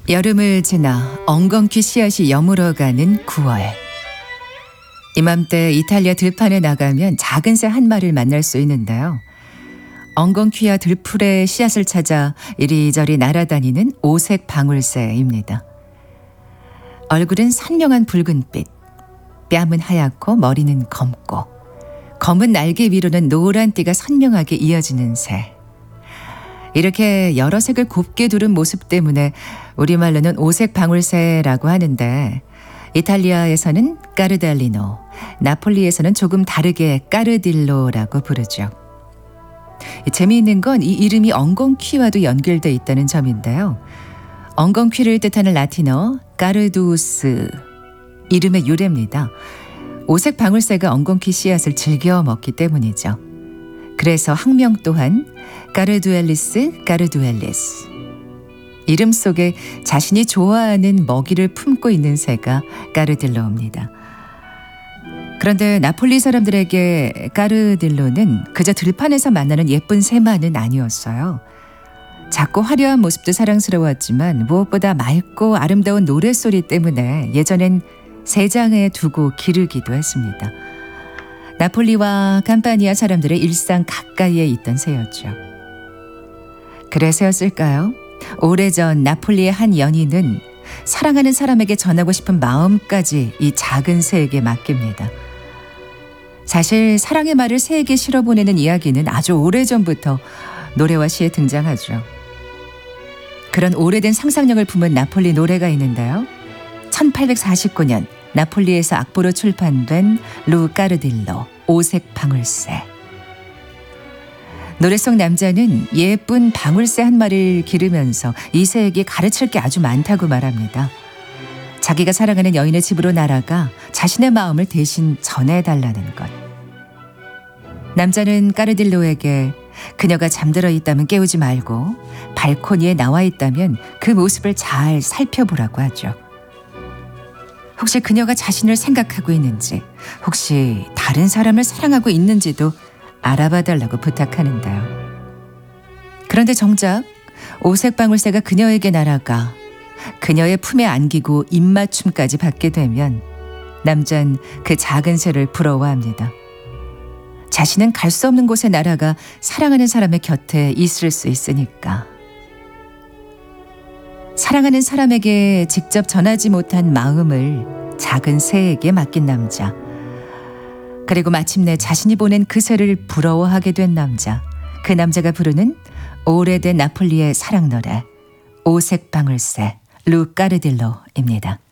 여름을 지나 엉겅퀴 씨앗이 여물어가는 9월. 이맘때 이탈리아 들판에 나가면 작은 새 한 마리를 만날 수 있는데요. 엉겅퀴와 들풀의 씨앗을 찾아 이리저리 날아다니는 오색 방울새입니다. 얼굴은 선명한 붉은빛, 뺨은 하얗고 머리는 검고, 검은 날개 위로는 노란 띠가 선명하게 이어지는 새. 이렇게 여러 색을 곱게 두른 모습 때문에 우리말로는 오색 방울새라고 하는데, 이탈리아에서는 까르델리노, 나폴리에서는 조금 다르게 까르딜로라고 부르죠. 재미있는 건 이 이름이 엉겅퀴와도 연결돼 있다는 점인데요. 엉겅퀴를 뜻하는 라틴어 까르두스, 이름의 유래입니다. 오색 방울새가 엉겅퀴 씨앗을 즐겨 먹기 때문이죠. 그래서 학명 또한 까르두엘리스, 까르두엘리스. 이름 속에 자신이 좋아하는 먹이를 품고 있는 새가 까르딜로입니다. 그런데 나폴리 사람들에게 까르딜로는 그저 들판에서 만나는 예쁜 새만은 아니었어요. 작고 화려한 모습도 사랑스러웠지만 무엇보다 맑고 아름다운 노랫소리 때문에 예전엔 새장에 두고 기르기도 했습니다. 나폴리와 감파니아 사람들의 일상 가까이에 있던 새였죠. 그래서였을까요? 오래전 나폴리의 한 연인은 사랑하는 사람에게 전하고 싶은 마음까지 이 작은 새에게 맡깁니다. 사실 사랑의 말을 새에게 실어보내는 이야기는 아주 오래전부터 노래와 시에 등장하죠. 그런 오래된 상상력을 품은 나폴리 노래가 있는데요. 1849년 나폴리에서 악보로 출판된 루 까르딜로, 오색 방울새. 노래 속 남자는 예쁜 방울새 한 마리를 기르면서 이 새에게 가르칠 게 아주 많다고 말합니다. 자기가 사랑하는 여인의 집으로 날아가 자신의 마음을 대신 전해달라는 것. 남자는 까르딜로에게 그녀가 잠들어 있다면 깨우지 말고 발코니에 나와 있다면 그 모습을 잘 살펴보라고 하죠. 혹시 그녀가 자신을 생각하고 있는지, 혹시 다른 사람을 사랑하고 있는지도 알아봐 달라고 부탁하는데요. 그런데 정작 오색 방울새가 그녀에게 날아가 그녀의 품에 안기고 입맞춤까지 받게 되면 남자는 그 작은 새를 부러워합니다. 자신은 갈 수 없는 곳에 날아가 사랑하는 사람의 곁에 있을 수 있으니까. 사랑하는 사람에게 직접 전하지 못한 마음을 작은 새에게 맡긴 남자. 그리고 마침내 자신이 보낸 그 새를 부러워하게 된 남자. 그 남자가 부르는 오래된 나폴리의 사랑 노래, 오색 방울새, 루 까르딜로입니다.